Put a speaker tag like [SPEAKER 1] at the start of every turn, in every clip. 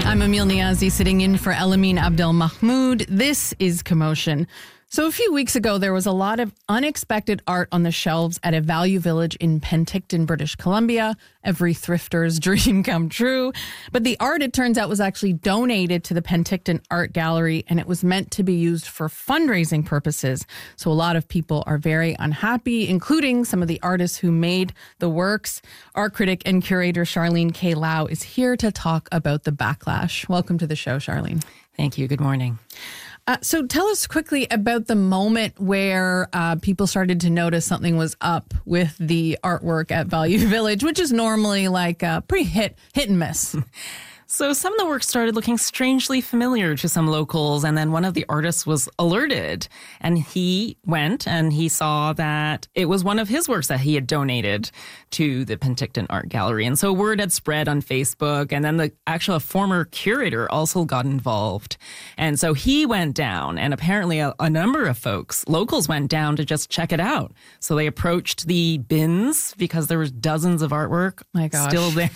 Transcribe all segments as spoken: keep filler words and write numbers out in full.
[SPEAKER 1] I'm Emil Niazi, sitting in for Elamin Abdel Mahmoud. This is Commotion. So a few weeks ago, there was a lot of unexpected art on the shelves at a value village in Penticton, British Columbia. Every thrifter's dream come true. But the art, it turns out, was actually donated to the Penticton Art Gallery, and it was meant to be used for fundraising purposes. So a lot of people are very unhappy, including some of the artists who made the works. Art critic and curator Charlene K. Lau is here to talk about the backlash. Welcome to the show, Charlene.
[SPEAKER 2] Thank you. Good morning.
[SPEAKER 1] Uh, so tell us quickly about the moment where uh, people started to notice something was up with the artwork at Value Village, which is normally like a pretty hit, hit and miss.
[SPEAKER 2] So some of the work started looking strangely familiar to some locals, and then one of the artists was alerted, and he went and he saw that it was one of his works that he had donated to the Penticton Art Gallery. And so word had spread on Facebook, and then the actual former curator also got involved. And so he went down, and apparently a, a number of folks, locals, went down to just check it out. So they approached the bins because there was dozens of artwork
[SPEAKER 1] My gosh.
[SPEAKER 2] still there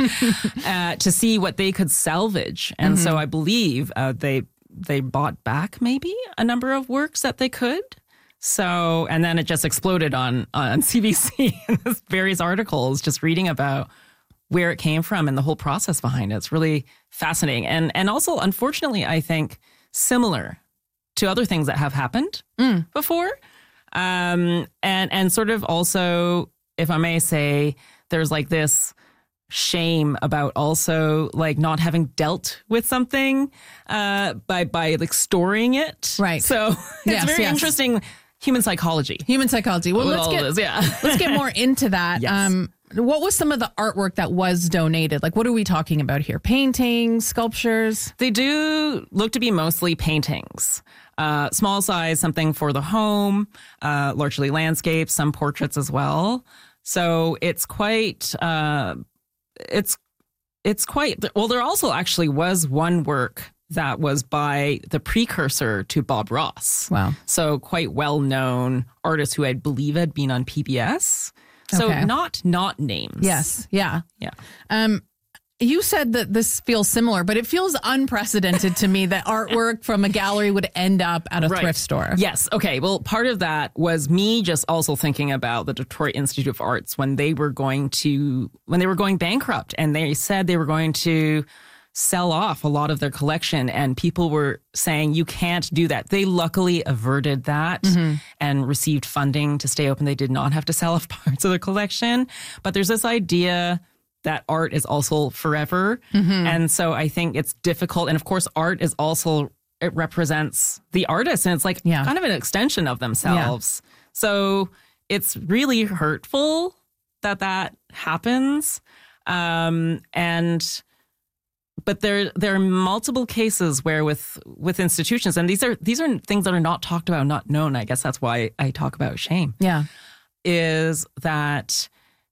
[SPEAKER 2] uh, to see what they could salvage. And mm-hmm. so I believe uh, they they bought back maybe a number of works that they could. So, and then it just exploded on, on C B C and various articles just reading about where it came from and the whole process behind it. It's really fascinating. And and also, unfortunately, I think similar to other things that have happened mm. before. Um, and, and sort of also, if I may say, there's like this shame about also like not having dealt with something uh, by, by like storing it.
[SPEAKER 1] Right.
[SPEAKER 2] So it's
[SPEAKER 1] yes,
[SPEAKER 2] very
[SPEAKER 1] yes.
[SPEAKER 2] interesting. Human psychology.
[SPEAKER 1] Human psychology. Well, let's get,
[SPEAKER 2] this, yeah.
[SPEAKER 1] let's get more into that.
[SPEAKER 2] Yes.
[SPEAKER 1] Um, what was some of the artwork that was donated? Like, what are we talking about here? Paintings, sculptures?
[SPEAKER 2] They do look to be mostly paintings. Uh, small size, something for the home, uh, largely landscapes, some portraits as well. So it's quite, uh, it's, it's quite, well, there also actually was one work that was by the precursor to Bob Ross.
[SPEAKER 1] Wow.
[SPEAKER 2] So quite well-known artist who I believe had been on P B S. So
[SPEAKER 1] okay.
[SPEAKER 2] not not names.
[SPEAKER 1] Yes. Yeah.
[SPEAKER 2] Yeah.
[SPEAKER 1] Um, you said that this feels similar, but it feels unprecedented to me that artwork from a gallery would end up at a
[SPEAKER 2] right.
[SPEAKER 1] thrift store.
[SPEAKER 2] Yes. Okay. Well, part of that was me just also thinking about the Detroit Institute of Arts when they were going to, when they were going bankrupt, and they said they were going to sell off a lot of their collection, and people were saying, you can't do that. They luckily averted that mm-hmm. and received funding to stay open. They did not have to sell off parts of their collection. But there's this idea that art is also forever. Mm-hmm. And so I think it's difficult. And of course, art is also, it represents the artist, and it's like yeah. kind of an extension of themselves. Yeah. So it's really hurtful that that happens. Um, and But there there are multiple cases where with with institutions, and these are these are things that are not talked about, not known. I guess that's why I talk about shame.
[SPEAKER 1] Yeah.
[SPEAKER 2] Is that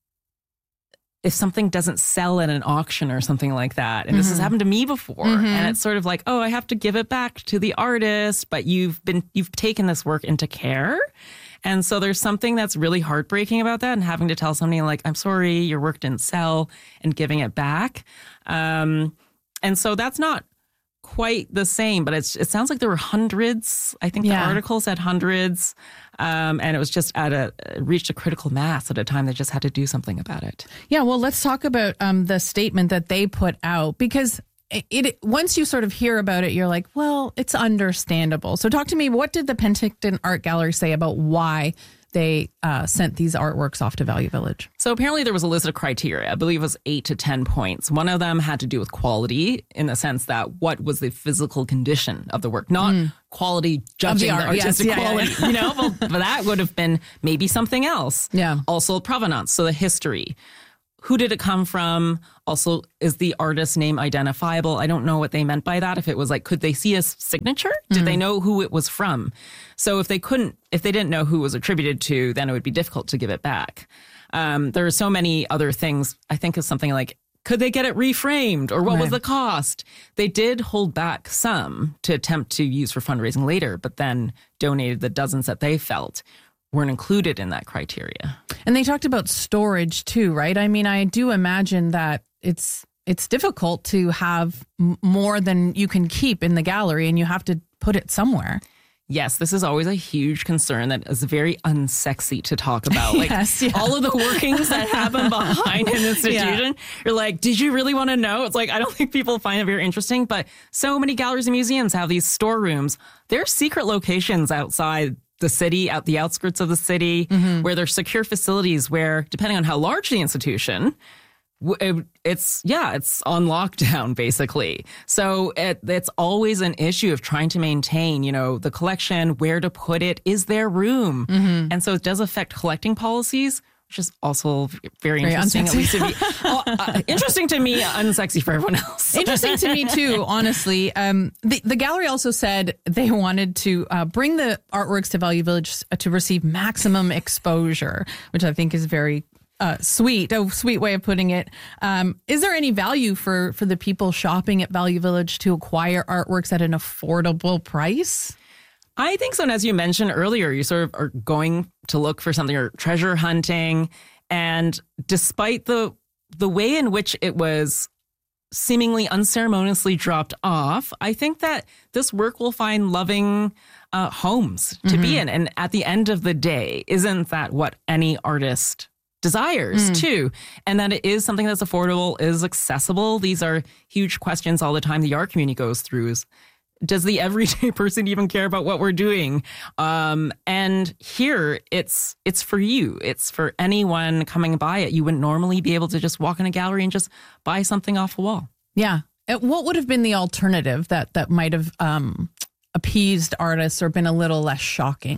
[SPEAKER 2] if something doesn't sell at an auction or something like that, and mm-hmm. this has happened to me before, mm-hmm. and it's sort of like, oh, I have to give it back to the artist, but you've been you've taken this work into care. And so there's something that's really heartbreaking about that, and having to tell somebody like, I'm sorry, your work didn't sell, and giving it back. Um, And so that's not quite the same, but it's, it sounds like there were hundreds. I think
[SPEAKER 1] yeah.
[SPEAKER 2] the article said hundreds. Um, and it was just at a, reached a critical mass at a time they just had to do something about it.
[SPEAKER 1] Yeah, well, let's talk about um, the statement that they put out, because it, it once you sort of hear about it, you're like, well, it's understandable. So talk to me, what did the Penticton Art Gallery say about why they uh, sent these artworks off to Value Village?
[SPEAKER 2] So apparently there was a list of criteria. I believe it was eight to ten points. One of them had to do with quality, in the sense that what was the physical condition of the work, not mm. quality judging the, art, the artistic yes, yeah, quality. Yeah, yeah. You know, well, but that would have been maybe something else.
[SPEAKER 1] Yeah.
[SPEAKER 2] Also provenance, so the history. Who did it come from? Also, is the artist's name identifiable? I don't know what they meant by that. If it was like, could they see a signature? Did mm-hmm. they know who it was from? So if they couldn't, if they didn't know who it was attributed to, then it would be difficult to give it back. Um, there are so many other things. I think of something like, could they get it reframed, or what right. was the cost? They did hold back some to attempt to use for fundraising later, but then donated the dozens that they felt weren't included in that criteria.
[SPEAKER 1] And they talked about storage too, right? I mean, I do imagine that it's it's difficult to have m- more than you can keep in the gallery, and you have to put it somewhere.
[SPEAKER 2] Yes, this is always a huge concern that is very unsexy to talk about. Like
[SPEAKER 1] Yes, yeah.
[SPEAKER 2] all of the workings that happen behind an institution. Yeah. You're like, did you really want to know? It's like, I don't think people find it very interesting, but so many galleries and museums have these storerooms. They're secret locations outside the city, out the outskirts of the city, mm-hmm. where there's secure facilities where, depending on how large the institution, It, it's, yeah, it's on lockdown, basically. So it, it's always an issue of trying to maintain, you know, the collection, where to put it, is there room? Mm-hmm. And so it does affect collecting policies, which is also very, very interesting, unsexy. At least to me. Well, uh, interesting to me, unsexy for everyone else.
[SPEAKER 1] Interesting to me, too, honestly. Um, the, the gallery also said they wanted to uh, bring the artworks to Value Village to receive maximum exposure, which I think is very Uh, sweet, a sweet way of putting it. Um, is there any value for, for the people shopping at Value Village to acquire artworks at an affordable price?
[SPEAKER 2] I think so. And as you mentioned earlier, you sort of are going to look for something or treasure hunting. And despite the the way in which it was seemingly unceremoniously dropped off, I think that this work will find loving uh, homes to mm-hmm. be in. And at the end of the day, isn't that what any artist desires mm. too, and that it is something that's affordable, is accessible? These are huge questions all the time the art community goes through. Is, does the everyday person even care about what we're doing? Um, and here, it's it's for you. It's for anyone coming by it. You wouldn't normally be able to just walk in a gallery and just buy something off a wall.
[SPEAKER 1] Yeah. What would have been the alternative that that might have um, appeased artists or been a little less shocking?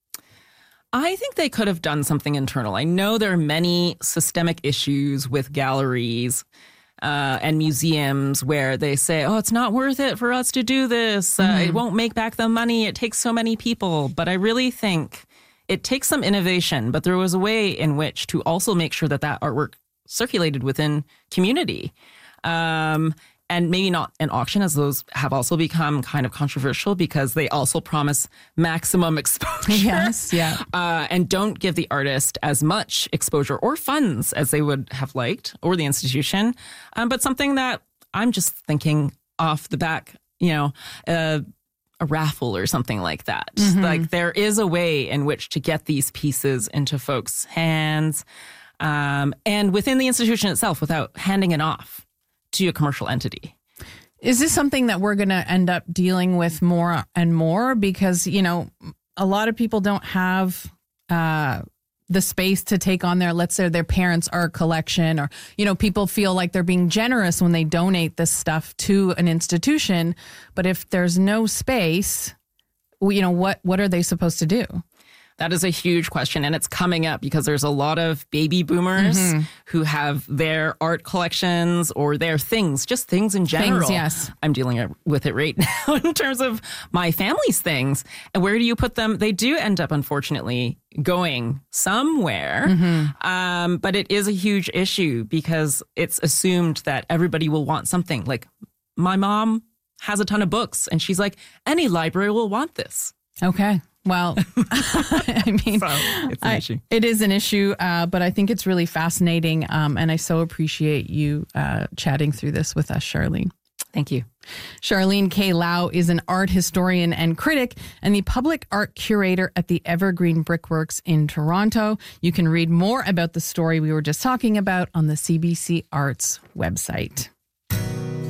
[SPEAKER 2] I think they could have done something internal. I know there are many systemic issues with galleries uh, and museums where they say, oh, it's not worth it for us to do this. Uh, mm-hmm. It won't make back the money. It takes so many people. But I really think it takes some innovation. But there was a way in which to also make sure that that artwork circulated within community. Um, And maybe not an auction, as those have also become kind of controversial because they also promise maximum exposure.
[SPEAKER 1] Yes, yeah.
[SPEAKER 2] Uh, and don't give the artist as much exposure or funds as they would have liked, or the institution. Um, but something that I'm just thinking off the back, you know, uh, a raffle or something like that. Mm-hmm. Like there is a way in which to get these pieces into folks' hands um, and within the institution itself without handing it off to a commercial entity.
[SPEAKER 1] Is this something that we're going to end up dealing with more and more? Because, you know, a lot of people don't have uh, the space to take on their, let's say, their parents' art collection, or, you know, people feel like they're being generous when they donate this stuff to an institution. But if there's no space, you know, what, what are they supposed to do?
[SPEAKER 2] That is a huge question, and it's coming up because there's a lot of baby boomers mm-hmm. who have their art collections or their things, just things in general.
[SPEAKER 1] Things, yes.
[SPEAKER 2] I'm dealing with it right now in terms of my family's things. And where do you put them? They do end up, unfortunately, going somewhere. Mm-hmm. Um, but it is a huge issue because it's assumed that everybody will want something. Like my mom has a ton of books, and she's like, any library will want this.
[SPEAKER 1] Okay. Well, I mean,
[SPEAKER 2] so it's an
[SPEAKER 1] I,
[SPEAKER 2] issue.
[SPEAKER 1] It is an issue, uh, but I think it's really fascinating. Um, and I so appreciate you uh, chatting through this with us, Charlene.
[SPEAKER 2] Thank you.
[SPEAKER 1] Charlene K. Lau is an art historian and critic and the public art curator at the Evergreen Brickworks in Toronto. You can read more about the story we were just talking about on the C B C Arts website.